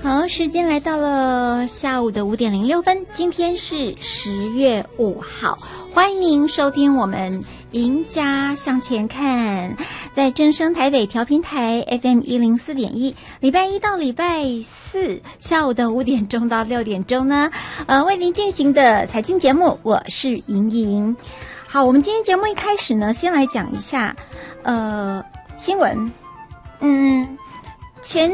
好，时间来到了下午的5:06，今天是10月5号，欢迎您收听我们赢家向前看，在正声台北调频台 FM104.1，礼拜一到礼拜四下午的5点钟到6点钟呢，为您进行的财经节目，我是莹莹。好，我们今天节目一开始呢，先来讲一下新闻。前